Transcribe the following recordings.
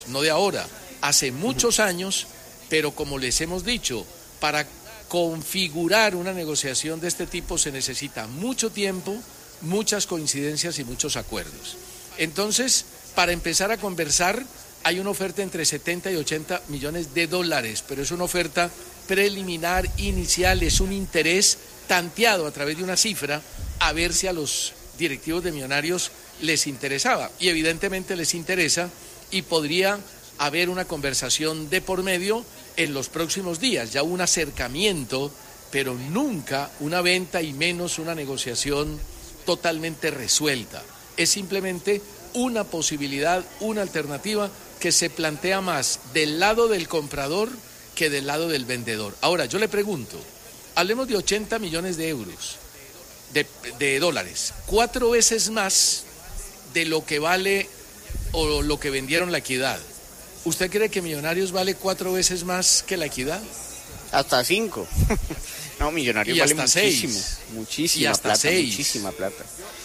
no de ahora, hace muchos años, pero como les hemos dicho, para configurar una negociación de este tipo se necesita mucho tiempo, muchas coincidencias y muchos acuerdos. Entonces, para empezar a conversar, hay una oferta entre 70 y 80 millones de dólares, pero es una oferta preliminar, inicial, es un interés tanteado a través de una cifra, a ver si a los directivos de Millonarios les interesaba. Y evidentemente les interesa y podría haber una conversación de por medio en los próximos días, ya un acercamiento, pero nunca una venta y menos una negociación totalmente resuelta. Es simplemente una posibilidad, una alternativa que se plantea más del lado del comprador que del lado del vendedor. Ahora, yo le pregunto, hablemos de 80 millones de euros, de dólares, 4 veces más de lo que vale o lo que vendieron La Equidad. ¿Usted cree que Millonarios vale 4 veces más que La Equidad? Hasta 5. No, Millonarios vale muchísimo, 6. Muchísima plata, 6. Muchísima plata.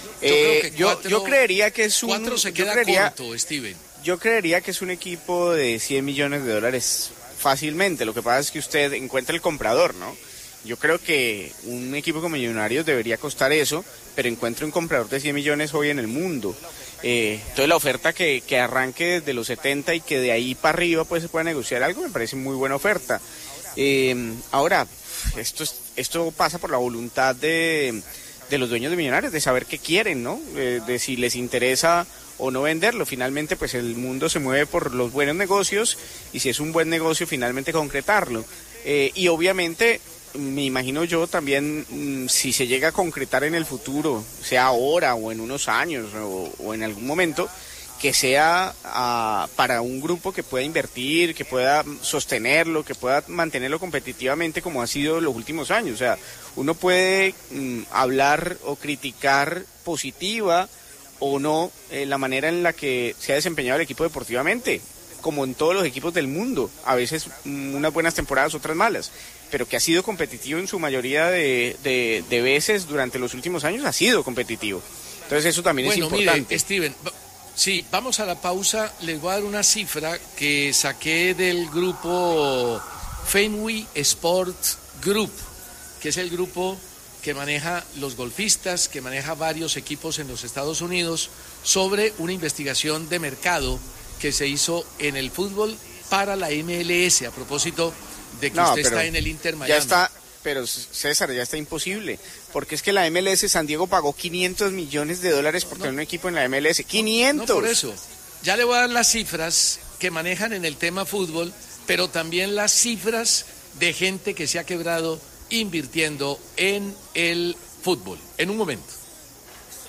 Yo creería que es un... 4 se queda corto, Steven. Yo creería que es un equipo de 100 millones de dólares fácilmente. Lo que pasa es que usted encuentra el comprador, ¿no? Yo creo que un equipo como Millonarios debería costar eso, pero encuentra un comprador de 100 millones hoy en el mundo. Entonces la oferta que arranque desde los 70 y que de ahí para arriba pues se pueda negociar algo, me parece muy buena oferta. Ahora, esto pasa por la voluntad de los dueños de Millonarios, de saber qué quieren, ¿no? De si les interesa o no venderlo. Finalmente, pues el mundo se mueve por los buenos negocios y si es un buen negocio, finalmente concretarlo. Y obviamente, me imagino yo también, si se llega a concretar en el futuro, sea ahora o en unos años o en algún momento, que sea para un grupo que pueda invertir, que pueda sostenerlo, que pueda mantenerlo competitivamente como ha sido en los últimos años. O sea, uno puede hablar o criticar positiva o no la manera en la que se ha desempeñado el equipo deportivamente, como en todos los equipos del mundo, a veces unas buenas temporadas, otras malas, pero que ha sido competitivo en su mayoría de veces durante los últimos años, ha sido competitivo. Entonces eso también es importante. Mire, Steven, sí, vamos a la pausa, les voy a dar una cifra que saqué del grupo Fenway Sports Group, que es el grupo que maneja los golfistas, que maneja varios equipos en los Estados Unidos, sobre una investigación de mercado que se hizo en el fútbol para la MLS, a propósito de que usted está en el Inter Miami. Ya está, pero César, ya está imposible, porque es que la MLS San Diego pagó 500 millones de dólares por tener un equipo en la MLS. ¡500! No, por eso. Ya le voy a dar las cifras que manejan en el tema fútbol, pero también las cifras de gente que se ha quebrado invirtiendo en el fútbol. En un momento.